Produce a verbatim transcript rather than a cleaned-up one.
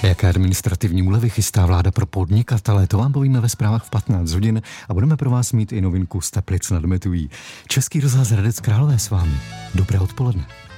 Jaké administrativní úlevy chystá vláda pro podnikatele, to vám povíme ve zprávách v patnáct hodin a budeme pro vás mít i novinku z Teplic nad Metují. Český rozhlas Hradec Králové s vámi. Dobré odpoledne.